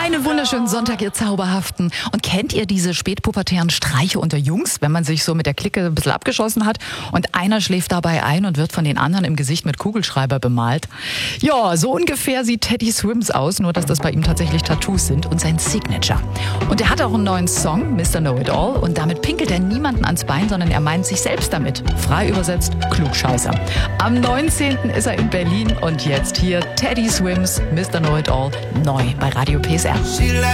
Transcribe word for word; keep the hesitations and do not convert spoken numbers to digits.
Einen wunderschönen Sonntag, ihr Zauberhaften. Und kennt ihr diese spätpubertären Streiche unter Jungs, wenn man sich so mit der Clique ein bisschen abgeschossen hat und einer schläft dabei ein und wird von den anderen im Gesicht mit Kugelschreiber bemalt? Ja, so ungefähr sieht Teddy Swims aus, nur dass das bei ihm tatsächlich Tattoos sind und sein Signature. Und er hat auch einen neuen Song, Mister Know-It-All, und damit pinkelt er niemanden ans Bein, sondern er meint sich selbst damit. Frei übersetzt, Klugscheißer. Am neunzehnten ist er in Berlin und jetzt hier Teddy Swims Mister Know-It-All neu bei Radio P S R.